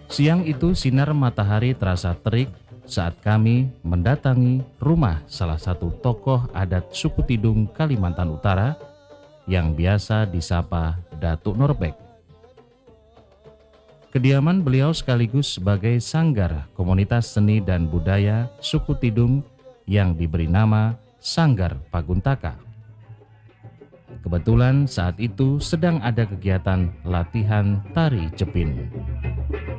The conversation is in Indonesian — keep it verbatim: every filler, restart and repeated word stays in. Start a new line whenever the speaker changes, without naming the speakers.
Siang itu sinar matahari terasa terik saat kami mendatangi rumah salah satu tokoh adat suku Tidung Kalimantan Utara yang biasa disapa Datuk Norbek. Kediaman beliau sekaligus sebagai sanggar komunitas seni dan budaya suku Tidung yang diberi nama Sanggar Paguntaka. Kebetulan saat itu sedang ada kegiatan latihan tari Jepin.